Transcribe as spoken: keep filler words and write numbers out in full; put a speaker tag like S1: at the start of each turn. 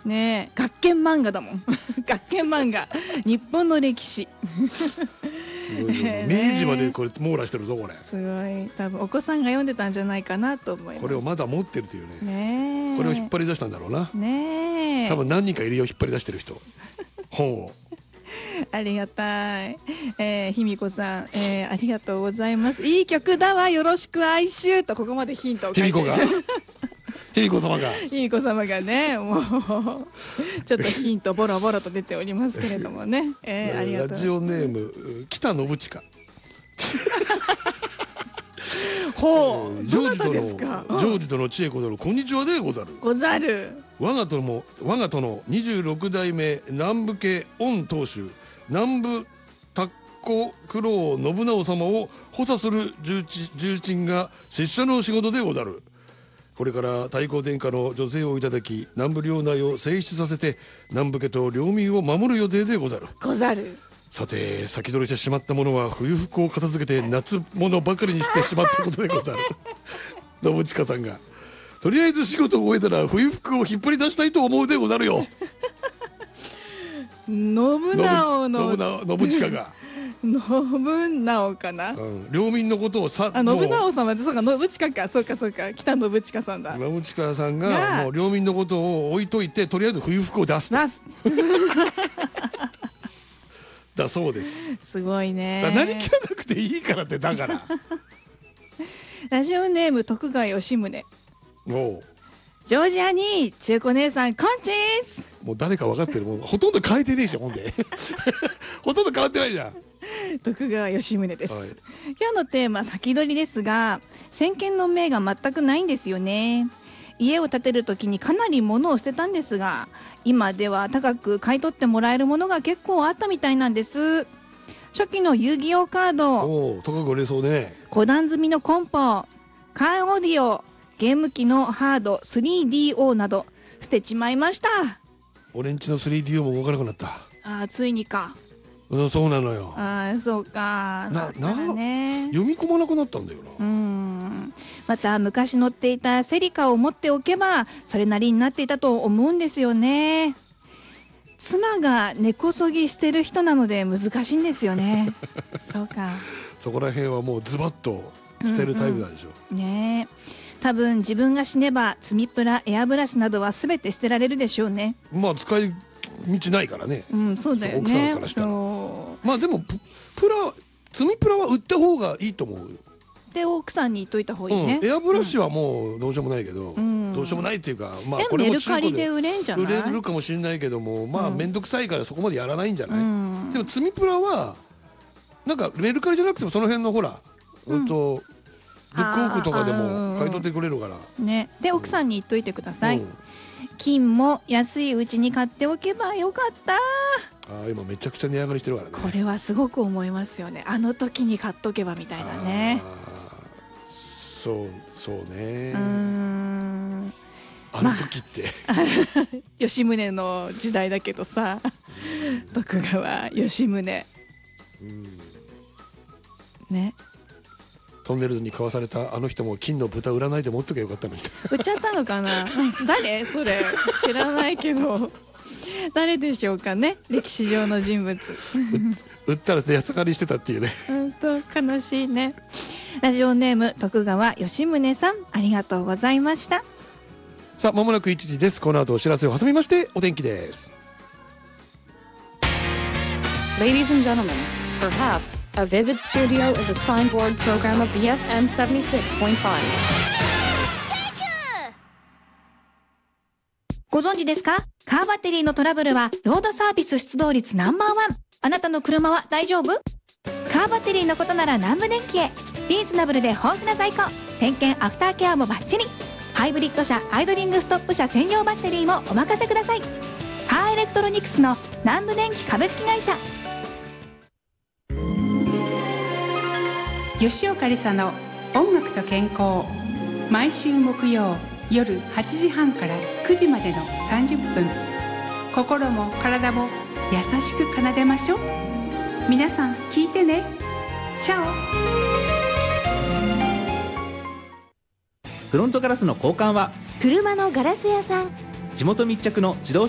S1: ねえ、学研漫画だもん学研漫画日本の歴史
S2: すごいね、明治までこれ網羅してるぞこれ。
S1: すごい、多分お子さんが読んでたんじゃないかなと思います。
S2: これをまだ持ってるというね。
S1: ねえ、
S2: これを引っ張り出したんだろうな。
S1: ねえ、
S2: 多分何人かいるよ、引っ張り出してる人本を。
S1: ありがたい、えー、卑弥呼さん、えー、ありがとうございます。いい曲だわ、よろしく哀愁とここまでヒントを書いて
S2: 卑弥呼が卑弥呼様が
S1: 卑弥呼様がね、もうちょっとヒントボロボロと出ておりますけれどもね、えー、ありがとう。
S2: ラジオネーム北信親
S1: ほう、
S2: ジョージとの
S1: ですか。
S2: ジョージとの千恵子殿、こんにちはでござる。
S1: ござる。
S2: 我が殿も我が殿にじゅうろく代目南部家御当主南部田子九郎信直様を補佐する重鎮重鎮が拙者の仕事でござる。これから太閤殿下の女性をいただき、南部領内を静出させて南部家と領民を守る予定でござる。
S1: ござる。
S2: さて、先取りしてしまったものは冬服を片付けて夏物ばかりにしてしまったことでござる信親さんが、とりあえず仕事を終えたら冬服を引っ張り出したいと思うでござるよ。
S1: 信直の
S2: 信親が
S1: 信直かな、
S2: うん、領民のことをさ、
S1: あ、信直様ってそうか、信親か、そうかそうか、北信親さんだ。
S2: 信親さんがもう領民のことを置いといて、とりあえず冬服を出すと
S1: 出す
S2: だそうです。
S1: すごいね。
S2: だ何着らなくていいからって、だから
S1: ラジオネーム徳川吉宗。
S2: もう
S1: ジョージアに中古姉さんこんちーす。
S2: もう誰か分かってる、もうほとんど変えてねえし、ほんでほとんど変わってないじゃん。
S1: 徳川吉宗です、
S2: はい、
S1: 今日のテーマ先取りですが、先見の明が全くないんですよね。家を建てる時にかなり物を捨てたんですが、今では高く買い取ってもらえるものが結構あったみたいなんです。初期の遊戯王カード、
S2: おお、高く売れそうね。
S1: ご段積みのコンポ、カーオーディオ、ゲーム機のハード スリーディーオー など捨てちまいました。
S2: 俺んちの スリーディーオー も動かなくなった。
S1: あー、ついにか。
S2: うん、そうなのよ。
S1: あー、そうか。
S2: な、
S1: な、ね、
S2: 読み込まなくなったんだよな。
S1: うん。また昔乗っていたセリカを持っておけばそれなりになっていたと思うんですよね。妻が根こそぎ捨てる人なので難しいんですよねそうか。
S2: そこら辺はもうズバッと捨てるタイプなんでしょう、
S1: うんうん、ねえ、多分自分が死ねば積みプラエアブラシなどは全て捨てられるでしょうね。
S2: まあ使い道ないからね、
S1: うん、そうだよね。
S2: 奥さんからしたらまあでもププラ積みプラは売った方がいいと思うよ。
S1: で奥さんに言っといた方がいいね、
S2: うん、エアブラシはもうどうしようもないけど、うん、どうしようもないっていうか、まあこれも中古で売れるかもしれないけども、まあ面倒くさいからそこまでやらないんじゃない、うん、でも積みプラはなんかメルカリじゃなくてもその辺のほら、うん、とブックオフとかでも買い取ってくれるから
S1: ね。で奥さんに言っといてください、うん、金も安いうちに買っておけばよかった。
S2: あ、今めちゃくちゃ値上がりしてるからね。
S1: これはすごく思いますよね。あの時に買っとけばみたいなね。
S2: そうそうね。
S1: うーん、
S2: あの時って、ま
S1: あ、吉宗の時代だけどさ徳川吉宗、うん、ね。
S2: トンネルズに買わされたあの人も金の豚売らないで持っとけばよかったのに
S1: 売っちゃったのかな誰それ、知らないけど誰でしょうかね、歴史上の人物
S2: 売ったら安狩りしてたっていうね。
S1: 本当悲しいね。ラジオネーム徳川吉宗さん、ありがとうございました。
S2: さあ、まもなくいちじです。この後お知らせを挟みましてお天気です。
S3: Ladies and gentlemen, perhaps a vivid studio is a signboard program of the エフエムセブンティシックスポイントファイブ。
S1: ご存知ですか？カーバッテリーのトラブルはロードサービス出動率ナンバーワン。あなたの車は大丈夫？カーバッテリーのことなら南部電機へ。リーズナブルで豊富な在庫、点検アフターケアもバッチリ。ハイブリッド車、アイドリングストップ車専用バッテリーもお任せください。カーエレクトロニクスの南部電機株式会社。
S4: 吉岡里帆の音楽と健康、毎週木曜夜はちじはんからくじまでのさんじゅっぷん、心も体も優しく奏でましょう。皆さん聞いてね。チャオ。
S5: フロントガラスの交換は
S6: 車のガラス屋さん。
S5: 地元密着の自動車